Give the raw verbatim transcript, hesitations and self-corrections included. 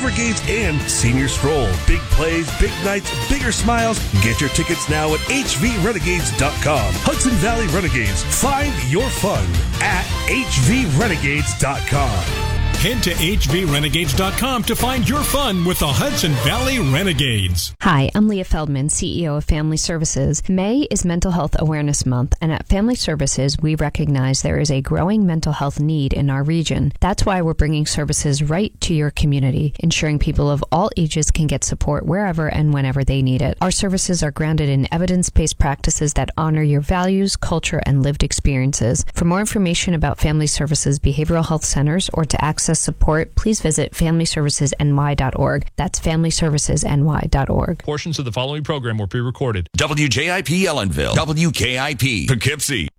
Rivergades, and Senior Stroll. Big plays, big nights, bigger smiles. Get your tickets now at H V renegades dot com. Hudson Valley Renegades. Find your fun at H V renegades dot com. Head to H V renegades dot com to find your fun with the Hudson Valley Renegades. Hi, I'm Leah Feldman, C E O of Family Services. May is Mental Health Awareness Month, and at Family Services, we recognize there is a growing mental health need in our region. That's why we're bringing services right to your community, ensuring people of all ages can get support wherever and whenever they need it. Our services are grounded in evidence-based practices that honor your values, culture, and lived experiences. For more information about Family Services Behavioral Health Centers or to access support, please visit family services n y dot org. That's family services n y dot org. Portions of the following program were pre-recorded. W J I P Ellenville, W K I P Poughkeepsie.